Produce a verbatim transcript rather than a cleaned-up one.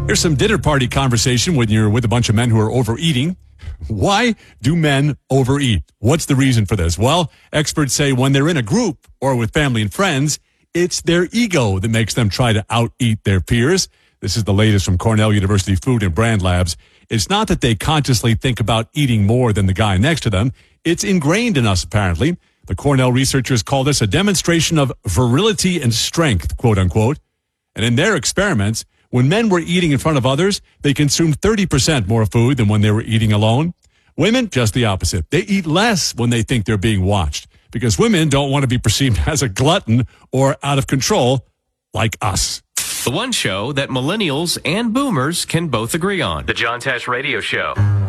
Here's some dinner party conversation when you're with a bunch of men who are overeating. Why do men overeat? What's the reason for this? Well, experts say when they're in a group or with family and friends, it's their ego that makes them try to out-eat their peers. This is the latest from Cornell University Food and Brand Labs. It's not that they consciously think about eating more than the guy next to them. It's ingrained in us, apparently. The Cornell researchers call this a demonstration of virility and strength, quote unquote. And in their experiments, when men were eating in front of others, they consumed thirty percent more food than when they were eating alone. Women, just the opposite. They eat less when they think they're being watched because women don't want to be perceived as a glutton or out of control like us. The one show that millennials and boomers can both agree on. The John Tesh Radio Show.